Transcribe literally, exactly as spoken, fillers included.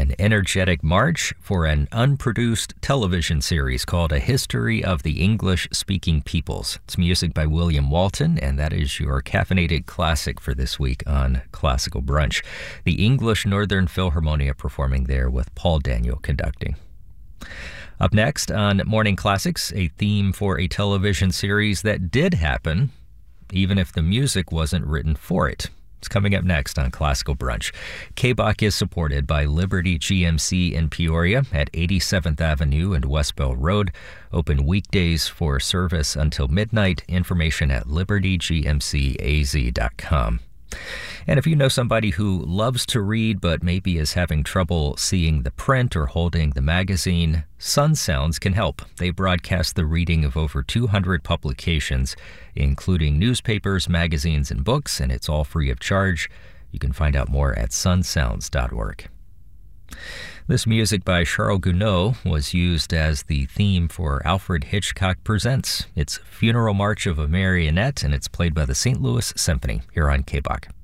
an energetic march for an unproduced television series called A History of the English-Speaking Peoples. It's music by William Walton, and that is your caffeinated classic for this week on Classical Brunch. The English Northern Philharmonia performing there with Paul Daniel conducting. Up next on Morning Classics, a theme for a television series that did happen, even if the music wasn't written for it. It's coming up next on Classical Brunch. K B O C is supported by Liberty G M C in Peoria at eighty-seventh Avenue and West Bell Road. Open weekdays for service until midnight. Information at liberty g m c a z dot com. And if you know somebody who loves to read but maybe is having trouble seeing the print or holding the magazine, Sun Sounds can help. They broadcast the reading of over two hundred publications, including newspapers, magazines, and books, and it's all free of charge. You can find out more at sun sounds dot org. This music by Charles Gounod was used as the theme for Alfred Hitchcock Presents. It's Funeral March of a Marionette, and it's played by the Saint Louis Symphony here on K B O C.